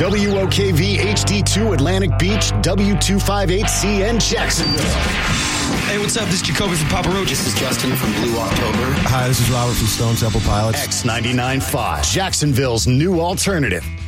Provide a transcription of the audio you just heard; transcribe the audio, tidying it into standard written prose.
WOKV HD2 Atlantic Beach, W258CN Jacksonville. Hey, what's up? This is Jacoby from Papa Roach. This is Justin from Blue October. Hi, this is Robert from Stone Temple Pilots. X99.5, Jacksonville's new alternative.